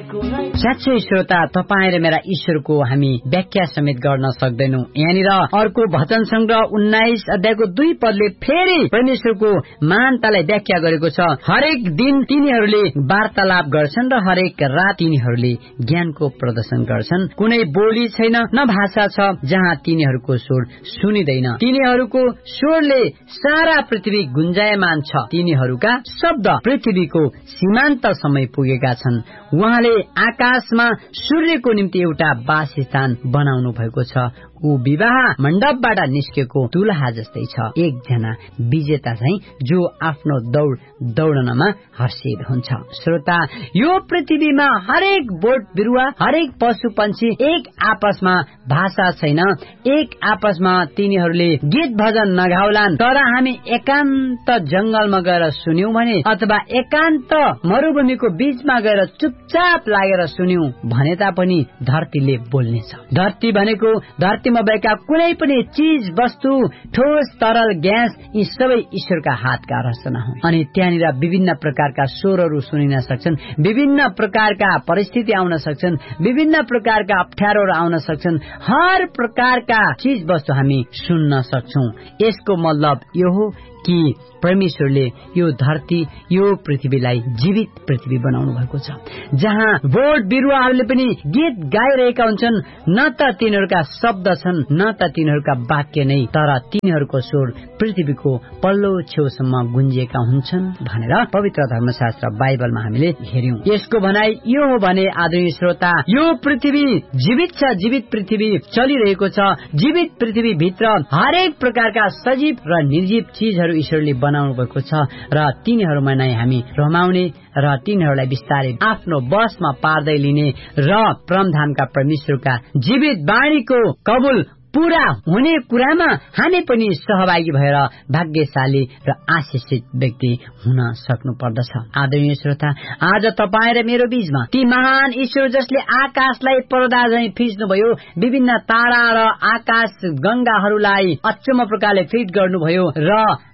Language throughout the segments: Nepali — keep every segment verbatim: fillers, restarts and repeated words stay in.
साँच्चै श्रोता, तपाईँ र मेरा ईश्वरको हामी व्याख्या समेत गर्न सक्दैनौं। यहाँनिर अर्को भजन संग्रह उन्नाइस अध्यायको दुई पदले फेरि परमेश्वरको महानतालाई व्याख्या गरेको छ। हरेक दिन तिनीहरूले वार्तालाप गर्छन् र हरेक रात तिनीहरूले ज्ञानको प्रदर्शन गर्छन्। कुनै बोली छैन, न भाषा छ जहाँ तिनीहरूको स्वर सुनिदैन। तिनीहरूको स्वरले सारा पृथ्वी गुन्जायमान छ। तिनीहरूका शब्द पृथ्वीको सीमान्तसम्म पुगेका छन्। उहाँले आकाशमा सूर्यको निम्ति एउटा वासस्थान बनाउनु भएको छ। ऊ विवाह मण्डपबाट निस्केको दुलहा जस्तै छ, एकजना विजेता चाहिँ जो आफ्नो दौड दौडनमा हर्षित हुन्छ। श्रोता, यो पृथ्वीमा हरेक बोट बिरुवा, हरेक पशु पंक्षी एक आपसमा भाषा छैन, एक आपसमा तिनीहरूले गीत भजन नगाउलान्। तर हामी एकान्त जंगलमा गएर सुन्यौं भने अथवा एकान्त मरुभूमिको बीचमा गएर चुपचाप लागेर सुन्यौं भने तापनि धरतीले बोल्नेछ। धरती भनेको धरतीमा भएका कुनै पनि चीज वस्तु, ठोस तरल ग्यास, यी सबै ईश्वरका हातका रचना हुन्। अनि त्यहाँनिर विभिन्न प्रकारका स्वरहरू सुनिन सक्छन्, विभिन्न प्रकारका परिस्थिति आउन सक्छन्, विभिन्न प्रकारका अप्ठ्यारोहरू आउन सक्छन्। हर प्रकारका चीज वस्तु हामी सुन्न सक्छौं। यसको मतलब यो हो कि परमेश्वरले यो धरती, यो पृथ्वीलाई जीवित पृथ्वी बनाउनु भएको छ, जहाँ बोट बिरुवाहरूले पनि गीत गाइरहेका हुन्छन्। न त तिनीहरूका शब्द छन्, न त तिनीहरूका वाक्य नै, तर तिनीहरूको स्वर पृथ्वीको पल्लो छेउसम्म गुन्जिएका हुन्छन् भनेर पवित्र धर्मशास्त्र बाइबलमा हामीले हेर्यौं। यसको भनाइ यो हो भने आदरणीय श्रोता, यो पृथ्वी जीवित छ, जीवित पृथ्वी चलिरहेको छ। जीवित पृथ्वी भित्र हरेक प्रकारका सजीव र निर्जीव चीजहरू ईश्वरले बनाउनु भएको छ र तिनीहरूमा नै हामी रमाउने र तिनीहरूलाई बिस्तारै आफ्नो बसमा पार्दै लिने र परमधामका परमेश्वरका जीवित वाणीको कबुल पूरा हुने कुरामा हामी पनि सहभागी भएर भाग्यशाली र आशीषित व्यक्ति हुन सक्नु पर्दछ। आदरणीय श्रोता, आज तपाईँ र मेरो बीचमा ती महान ईश्वर जसले आकाशलाई पर्दा झैं फिच्नुभयो, विभिन्न तारा र आकाश गंगाहरूलाई अचम्म प्रकारले फिट गर्नुभयो र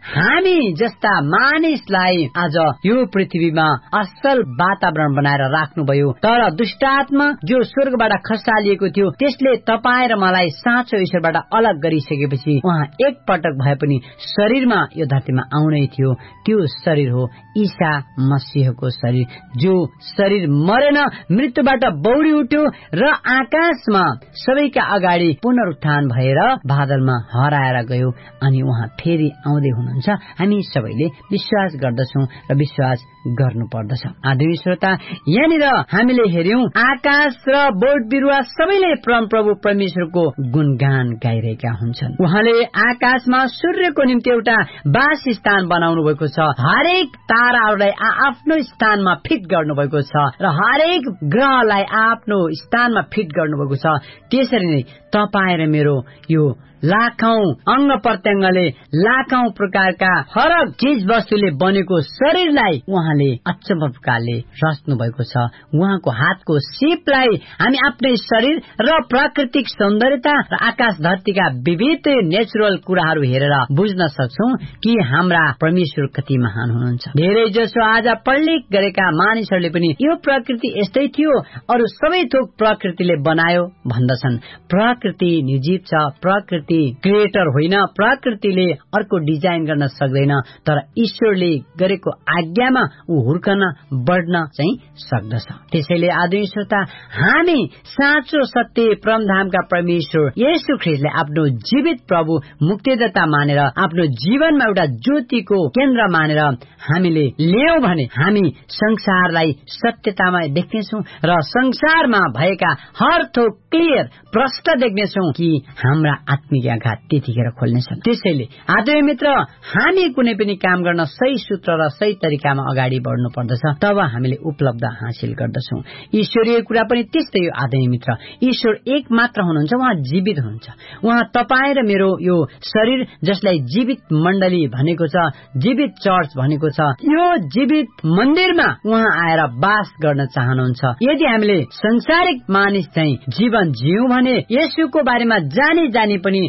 हामी जस्ता मानिसलाई आज यो पृथ्वीमा असल वातावरण बनाएर राख्नुभयो। तर दुष्टात्मा जो स्वर्गबाट खसालिएको थियो, त्यसले तपाईँ र मलाई साँचो ईश्वरबाट अलग गरिसकेपछि उहाँ एक पटक भए पनि शरीरमा यो धरतीमा आउनै थियो। त्यो शरीर हो ईसा मसीहको शरीर, जो शरीर मरेन, मृत्युबाट बौडी उठ्यो र आकाशमा सबैका अगाडि पुनरुत्थान भएर बादलमा हराएर गयो। अनि उहाँ फेरि आउँदै हुनुहुन्छ। हामी सबैले विश्वास गर्दछौं र विश्वास गर्नु पर्दछ। आदरणीय श्रोता, यहाँनिर हामीले हेर्यौं आकाश र बोट बिरुवा सबैले परम प्रभु परमेश्वरको गुणगान गाइरहेका हुन्छन्। उहाँले आकाशमा सूर्यको निम्ति एउटा वासस्थान बनाउनु भएको छ, हरेक ताराहरूलाई आफ्नो स्थानमा फिट गर्नु भएको छ र हरेक ग्रहलाई आफ्नो स्थानमा फिट गर्नु भएको छ। त्यसरी नै तपाईँ र मेरो यो लाखौं अंग प्रत्यंगले, लाखौं प्रकारका फरक चीज वस्तुले बनेको शरीरलाई उहाँले अचम्म प्रकारले रच्नु भएको छ। उहाँको हातको सिपलाई हामी आफ्नै शरीर र प्राकृतिक सौन्दर्यता र आकाश धरतीका विविध नेचुरल कुराहरू हेरेर बुझ्न सक्छौं कि हाम्रा परमेश्वर कति महान हुनुहुन्छ। धेरै जसो आज पढ्लिख गरेका मानिसहरूले पनि यो प्रकृति यस्तै थियो, अरू सबै थोक प्रकृतिले बनायो भन्दछन्। प्रकृति निर्जीव छ, प्रकृति क्रिएटर होइन, प्रकृतिले अर्को डिजाइन गर्न सक्दैन, तर ईश्वरले गरेको आज्ञामा ऊ हुर्कन बढ्न चाहिँ सक्दछ। त्यसैले आदरणीय श्रोता, हामी साँचो सत्य परमधामका परमेश्वर येशू ख्रीष्टले आफ्नो जीवित प्रभु मुक्तिदाता मानेर, आफ्नो जीवनमा एउटा ज्योतिको केन्द्र मानेर हामीले ल्यायौं भने हामी संसारलाई सत्यतामा देख्नेछौं र संसारमा भएका हर थोक क्लियर प्रष्ट देख्नेछौं कि हाम्रा आत्मिक आँखा त्यतिखेर खोल्नेछन्। त्यसैले आदरणीय मित्र, हामी कुनै पनि काम गर्न सही सूत्र र सही तरिकामा अगाडि बढ्नु पर्दछ, तब हामीले उपलब्ध हासिल गर्दछौं। ईश्वरीय कुरा पनि त्यस्तै हो आदरणीय मित्र। ईश्वर एक मात्र हुनुहुन्छ, उहाँ जीवित हुनुहुन्छ। उहाँ तपाईँ र मेरो यो शरीर जसलाई जीवित मण्डली भनेको छ, जीवित चर्च भनेको छ, यो जीवित मन्दिरमा उहाँ आएर वास गर्न चाहनुहुन्छ। यदि हामीले संसारिक मानिस चाहिँ जीवन जियौं भने, येशूको बारेमा जानी जानी पनि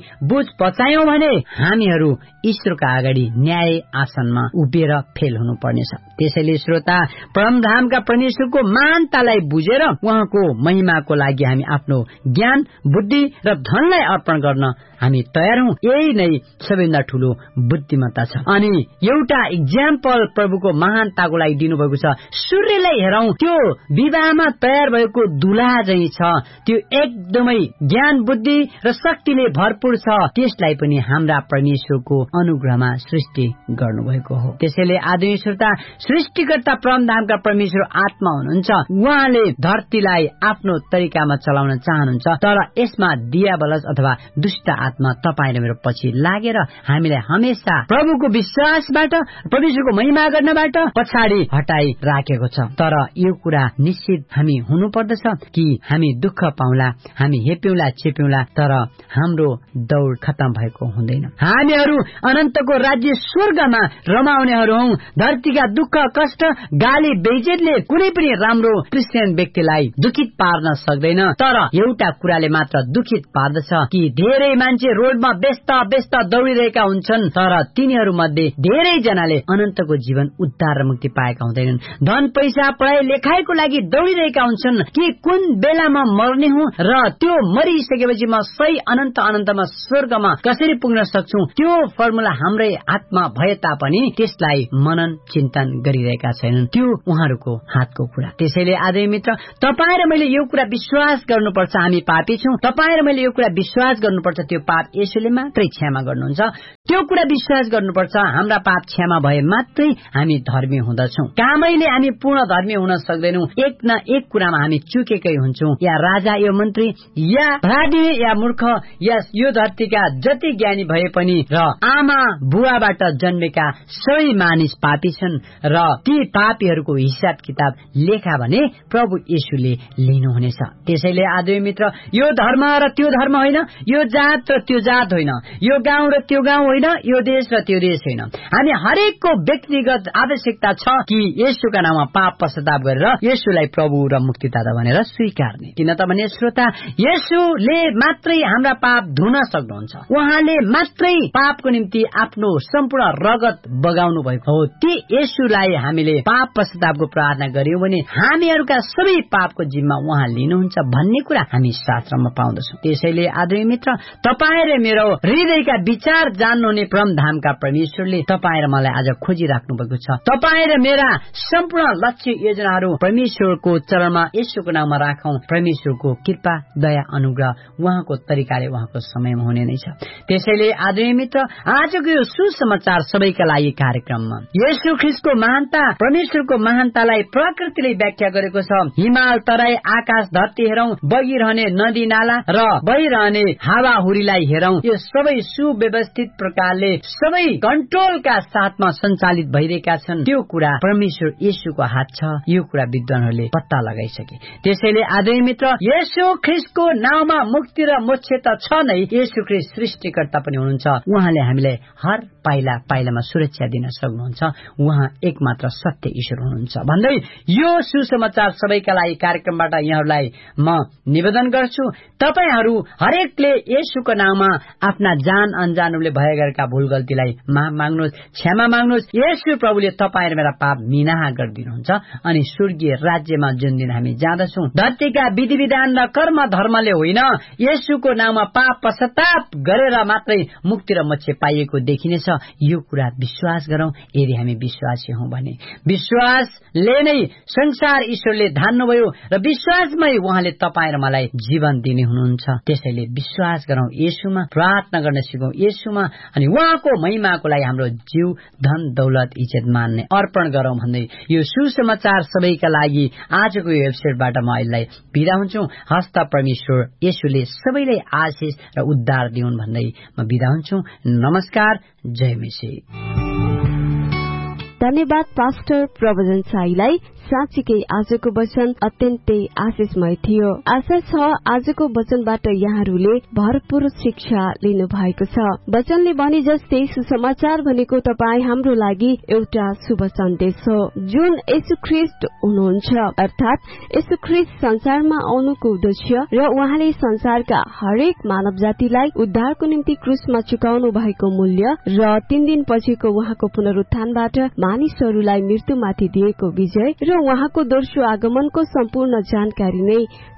बुझ पचायौं भने हामीहरू ईश्वरका अगाडि न्याय आसनमा उभिएर फेल हुनु पर्नेछ। त्यसैले श्रोता, परमधामका परमेश्वरको महानतालाई बुझेर उहाँको महिमाको लागि हामी आफ्नो ज्ञान, बुद्धि र धनलाई अर्पण गर्न हामी तयार हौं। यही नै सबैभन्दा ठूलो बुद्धिमत्ता छ। अनि एउटा इक्जाम्पल प्रभुको महानताको लागि दिनुभएको छ। सूर्यलाई हेरौं, त्यो विवाहमा तयार भएको दुल्हा झैं छ। त्यो एकदमै ज्ञान, बुद्धि र शक्तिले भरपूर छ। त्यसलाई पनि हाम्रा परमेश्वरको अनुग्रहमा सृष्टि गर्नुभएको हो। त्यसैले आदरणीय श्रोता, सृष्टिकर्ता परमधामका परमेश्वर आत्मा हुनुहुन्छ। उहाँले धरतीलाई आफ्नो तरिकामा चलाउन चाहनुहुन्छ, तर यसमा दियाबलस अथवा दुष्ट आत्मा तपाईं र मेरो पछि लागेर हामीलाई हमेशा प्रभुको विश्वासबाट, परमेश्वरको महिमा गर्नबाट पछाडि हटाई राखेको छ। तर यो कुरा निश्चित हामी हुनुपर्दछ कि हामी दुःख पाउला, हामी हेप्यौला, चेप्यौला, तर हाम्रो दौड खत्तम भएको हुँदैन। हामीहरू अनन्तको राज्य स्वर्गमा रमाउनेहरू हौं। धरतीका दुःख, कष्ट, गाली, बेइज्जतले कुनै पनि राम्रो क्रिस्चियन व्यक्तिलाई दुखित पार्न सक्दैन। तर एउटा कुराले मात्र दुखित पार्दछ कि धेरै मान्छे रोडमा व्यस्त व्यस्त दौडिरहेका हुन्छन्, तर तिनीहरू मध्ये धेरै जनाले अनन्तको जीवन, उद्धार र मुक्ति पाएका हुँदैनन्। धन, पैसा, पढाइ, लेखाइको लागि दौडिरहेका हुन्छन् कि कुन बेलामा मर्ने हुँ र त्यो मरिसकेपछि म सही अनन्त अनन्तमा स्वर्गमा कसरी पुग्न सक्छु। त्यो फर्मुला हाम्रै हातमा भए तापनि त्यसलाई मनन चिन्तन गरिरहेका छैनन्। त्यो उहाँहरूको हातको कुरा। त्यसैले आदरणीय मित्र, तपाईँ र मैले यो कुरा विश्वास गर्नुपर्छ, हामी पापी छौं। तपाईँ र मैले यो कुरा विश्वास गर्नुपर्छ, त्यो पाप यसुले मात्रै क्षमा गर्नुहुन्छ। त्यो कुरा विश्वास गर्नुपर्छ, हाम्रा पाप क्षमा भए मात्रै हामी धर्मी हुँदछौं। कामैले हामी पूर्ण धर्मी हुन सक्दैनौं। एक न एक कुरामा हामी चुकेकै हुन्छौं। या राजा, या मन्त्री, या भ्राडिने, या मूर्ख, या यो धरतीका जति ज्ञानी भए पनि र आमा बुवाबाट जन्मेका सबै मानिस पापी छन् र ती पापीहरूको हिसाब किताब लेखा भने प्रभु येशूले लिनुहुनेछ। त्यसैले आदरणीय मित्र, यो धर्म र त्यो धर्म होइन, यो जात र त्यो जात होइन, यो गाउँ र त्यो गाउँ होइन, यो देश र त्यो देश होइन। हामी हरेकको व्यक्तिगत आवश्यकता छ कि येशूका नाममा पाप पश्चाताप गरेर येशूलाई प्रभु र मुक्तिदाता भनेर स्वीकार्ने। किन त भने श्रोता, येशूले मात्रै हाम्रा पाप धुन सक्नुहुन्छ। उहाँले मात्रै पापको निम्ति आफ्नो सम्पूर्ण रगत बगाउनु भएको हो। ती येशूलाई हामीले पाप पश्चातापको प्रार्थना गर्यौं भने हामीहरूका सबै पापको जिम्मा उहाँ लिनुहुन्छ भन्ने कुरा हामी शास्त्रमा पाउँदछौं। त्यसैले आदरणीय मित्र, तपाईँ र मेरो हृदयका विचार जान्नुहुने परमधामका परमेश्वरले तपाईँ र मलाई आज खोजिराख्नु भएको छ। तपाईँ र मेरा सम्पूर्ण लक्ष्य योजनाहरू परमेश्वरको चरणमा येशूको नाममा राखौं। परमेश्वरको कृपा, दया, अनुग्रह उहाँको तरिकाले, उहाँको समयमा हुने नै छ। त्यसैले आदरणीय मित्र, आजको यो सुसमाचार सबैका लागि कार्यक्रममा येशू ख्रीष्टको महानता, परमेश्वरको महानतालाई प्रकृतिले व्याख्या गरेको छ। हिमाल, तराई, आकाश, धरती हेरौं, बगिरहने नदी नाला र बहिरहने हावाहुरीलाई हेरौं। यो सबै सुव्यवस्थित प्रकारले सबै कन्ट्रोलका साथमा सञ्चालित भइरहेका छन्। त्यो कुरा परमेश्वर येशूको हात छ। यो कुरा विद्वानहरूले पत्ता लगाइसके। त्यसैले आदरणीय मित्र, येशू ख्रीष्टको नाममा मुक्ति र मोक्ष त छ नै। येशू ख्रीष्ट सृष्टिकर्ता पनि हुनुहुन्छ। उहाँले हामीलाई हर पाइला पाइलामा सुरक्षा दिन सक्नुहुन्छ। उहाँ एकमात्र सत्य ईश्वर हुनुहुन्छ भन्दै यो सुसमाचार सबैका लागि कार्यक्रमबाट यहाँहरूलाई म निवेदन गर्छु, तपाईहरू हरेकले येशूको नाममा आफ्ना जान अनजानले भए गरेका भूल गल्तीलाई माफ माग्नुहोस्, क्षमा माग्नुहोस्। येशू प्रभुले तपाईँ र मेरा पाप मिनाहा गरिदिनुहुन्छ अनि स्वर्गीय राज्यमा जुन दिन हामी जाँदछौं, धरतीका विधि विधान र कर्म धर्मले होइन, येशूको नाममा पाप पश्चाताप गरेर मात्रै मुक्ति र मोक्ष पाइएको देखिनेछ। यो कुरा विश्वास गरौं। यदि हामी विश्वासी हौं भने विश्वासले नै संसार ईश्वरले धान्नुभयो र विश्वासमै उहाँले तपाईँ र मलाई जीवन दिने हुनुहुन्छ। त्यसैले विश्वास गरौं, येशूमा प्रार्थना गर्न सिकौं, येशूमा, अनि उहाँको महिमाको लागि हाम्रो जीव, धन, दौलत, इज्जत मान्ने अर्पण गरौं भन्दै यो सुसमाचार सबैका लागि आजको यो एपिसोडबाट म अहिले बिदा हुन्छु। हस्त परमेश्वर येशूले सबैलाई आशिष र उद्धार दिउन् भन्दै म बिदा हुन्छु। नमस्कार, जय मसीह। धन्यवाद पास्टर प्रवचन साईलाई। साँच्चीकै आजको वचन अत्यन्तै आशिषमय थियो। आशा छ आजको वचनबाट यहाँहरूले भरपूर शिक्षा लिनु भएको छ। वचनले भने जस्तै सुसमाचार भनेको तपाईँ हाम्रो लागि एउटा शुभ सन्देश हो, जुन येशू ख्रीष्ट हुनुहुन्छ। अर्थात येशू ख्रीष्ट संसारमा आउनुको उद्देश्य र उहाँले संसारका हरेक मानव जातिलाई उद्धारको निम्ति क्रुसमा चुकाउनु भएको मूल्य र तीन दिन पछिको उहाँको पुनरुत्थानबाट मानिसहरूलाई मृत्युमाथि दिएको विजय र उहाँको दोस्रो आगमनको सम्पूर्ण जानकारी नै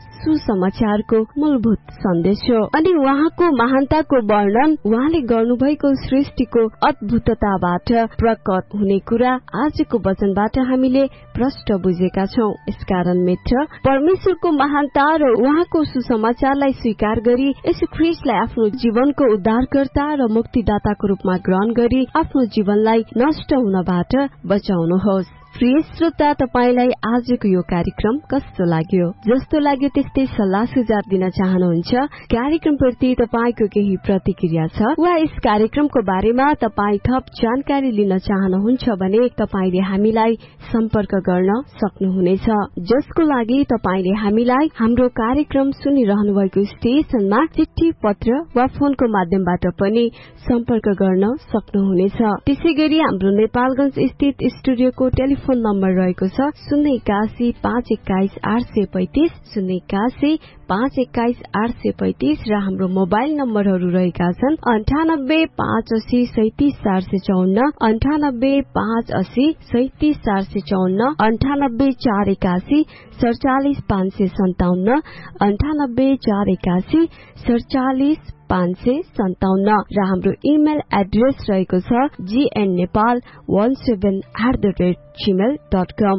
सुसमाचारको मूलभूत सन्देश हो। अनि उहाँको महानताको वर्णन उहाँले गर्नुभएको सृष्टिको अद्भुतताबाट प्रकट हुने कुरा आजको वचनबाट हामीले प्रष्ट बुझेका छौं। यसकारण मित्र, परमेश्वरको महानता र उहाँको सुसमाचारलाई स्वीकार गरी येशू ख्रीष्टलाई आफ्नो जीवनको उद्धारकर्ता र मुक्तिदाताको रूपमा ग्रहण गरी आफ्नो जीवनलाई नष्ट हुनबाट बचाउनुहोस्। प्रिय श्रोता, तपाईलाई आजको यो कार्यक्रम कस्तो लाग्यो? जस्तो लाग्यो त्यस्तै सल्लाह सुझाव दिन चाहनुहुन्छ? कार्यक्रमप्रति तपाईको केही प्रतिक्रिया छ वा यस कार्यक्रमको बारेमा तपाई थप जानकारी लिन चाहनुहुन्छ भने तपाईले हामीलाई सम्पर्क गर्न सक्नुहुनेछ, जसको लागि तपाईले हामीलाई हाम्रो कार्यक्रम सुनिरहनु भएको स्टेशनमा चिठी पत्र वा फोनको माध्यमबाट पनि सम्पर्क गर्न सक्नुहुनेछ। त्यसैगरी हाम्रो नेपालगञ्ज स्थित स्टुडियोको टेलिफोन फोन नम्बर रहेको छ शून्य एकासी पाँच एक्काइस आठ सय पैंतिस शून्य एकासी पाँच एक्काइस आठ सय पैंतिस र हाम्रो मोबाइल नम्बरहरू रहेका छन् अन्ठानब्बे पाँच असी सैतिस चार सय चौन्न अन्ठानब्बे पाँच असी सैतिस चार सय चौन्न अन्ठानब्बे चार एकासी सड़चालिस पाँच सय सन्ताउन्न अन्ठानब्बे चार एकासी सड़चालिस पाँच सय सन्ताउन्न र हाम्रो इमेल एड्रेस रहेको छ जीएन नेपाल वन seven at the rate Gmail dot com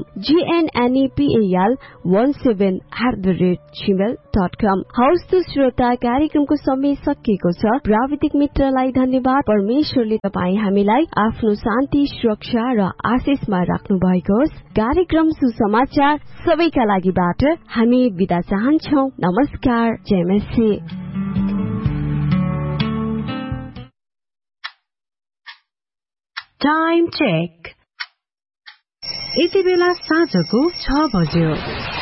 जीएनएनईपीएल one seven at the rate Gmail dot कम। हौस् त श्रोता, कार्यक्रमको समय सकिएको छ। प्राविधिक मित्रलाई धन्यवाद। परमेश्वरले तपाईँ हामीलाई आफ्नो शान्ति, सुरक्षा र आशिषमा राख्नु भएको होस्। कार्यक्रम सुसमाचार सबैका लागिबाट हामी बिदा चाहन्छौ। नमस्कार, जय मसीह। Time check. यति बेला साँझको छ बज्यो।